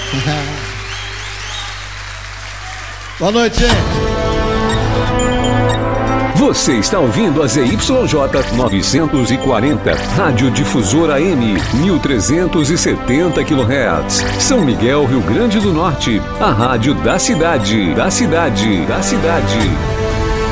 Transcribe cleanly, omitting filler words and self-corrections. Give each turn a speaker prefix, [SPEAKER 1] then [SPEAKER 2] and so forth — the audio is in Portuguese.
[SPEAKER 1] Boa noite, gente.
[SPEAKER 2] Você está ouvindo a ZYJ 940, Rádio Difusora AM, 1370 kHz. São Miguel, Rio Grande do Norte, a rádio da cidade.